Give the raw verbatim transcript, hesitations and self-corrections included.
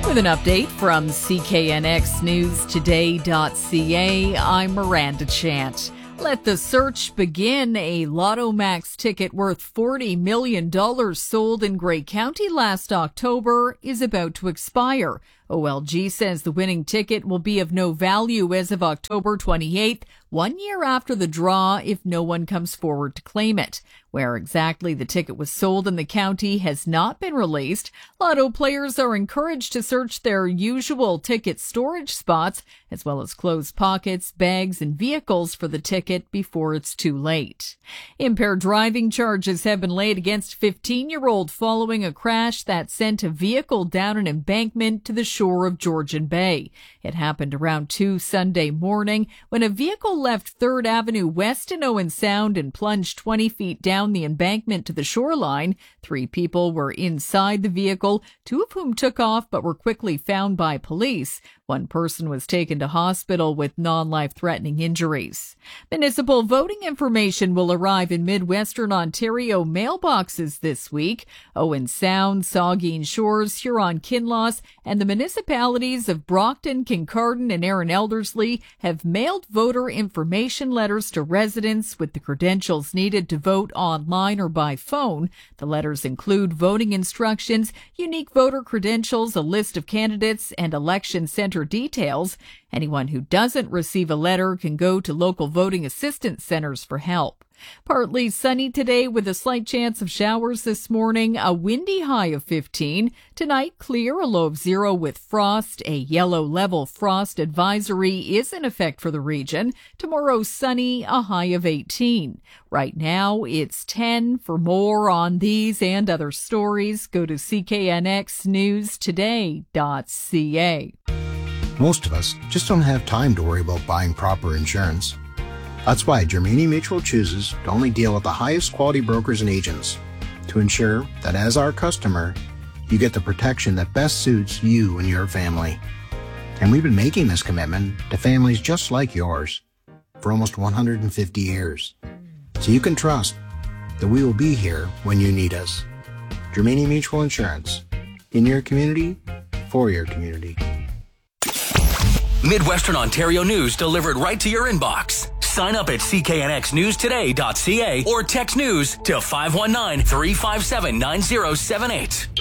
With an update from C K N X News Today dot C A, I'm Miranda Chant. Let the search begin. A Lotto Max ticket worth forty million dollars sold in Grey County last October is about to expire. O L G says the winning ticket will be of no value as of October twenty-eighth, one year after the draw, if no one comes forward to claim it. Where exactly the ticket was sold in the county has not been released. Lotto players are encouraged to search their usual ticket storage spots, as well as close pockets, bags, and vehicles for the ticket before it's too late. Impaired driving charges have been laid against a fifteen-year-old following a crash that sent a vehicle down an embankment to the shore of Georgian Bay. It happened around two Sunday morning when a vehicle left third Avenue West in Owen Sound and plunged twenty feet down the embankment to the shoreline. Three people were inside the vehicle, two of whom took off but were quickly found by police. One person was taken to hospital with non-life-threatening injuries. Municipal voting information will arrive in Midwestern Ontario mailboxes this week. Owen Sound, Saugeen Shores, Huron-Kinloss, and the municipalities of Brockton, Kincardine, and Erin Elderslie have mailed voter information letters to residents with the credentials needed to vote online or by phone. The letters include voting instructions, unique voter credentials, a list of candidates, and election center details. Anyone who doesn't receive a letter can go to local voting assistance centers for help. Partly sunny today with a slight chance of showers this morning, a windy high of fifteen. Tonight, clear, a low of zero with frost. A yellow level frost advisory is in effect for the region. Tomorrow, sunny, a high of eighteen. Right now, it's ten. For more on these and other stories, go to C K N X News Today dot C A. Most of us just don't have time to worry about buying proper insurance. That's why Germany Mutual chooses to only deal with the highest quality brokers and agents to ensure that as our customer, you get the protection that best suits you and your family. And we've been making this commitment to families just like yours for almost one hundred fifty years. So you can trust that we will be here when you need us. Germany Mutual Insurance. In your community, for your community. Midwestern Ontario news delivered right to your inbox. Sign up at C K N X News Today dot C A or text news to five one nine, three five seven, nine zero seven eight.